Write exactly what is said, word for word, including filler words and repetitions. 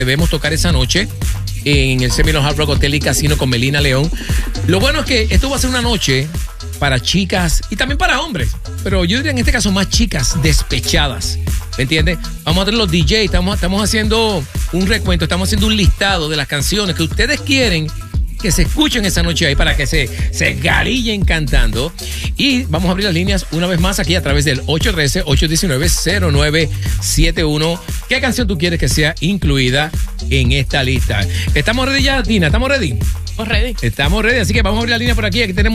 debemos tocar esa noche en el Seminole Hard Rock Hotel y Casino con Melina León. Lo bueno es que esto va a ser una noche para chicas y también para hombres, pero yo diría en este caso más chicas despechadas, ¿me entiendes? Vamos a tener los D Js, estamos, estamos haciendo un recuento, estamos haciendo un listado de las canciones que ustedes quieren que se escuchen esa noche ahí para que se, se garillen cantando. Y vamos a abrir las líneas una vez más aquí a través del ocho uno tres, ocho uno nueve, cero nueve siete uno. ¿Qué canción tú quieres que sea incluida en esta lista? ¿Estamos ready ya, Tina? ¿Estamos ready? Estamos ready. Estamos ready, así que vamos a abrir la línea por aquí. Aquí tenemos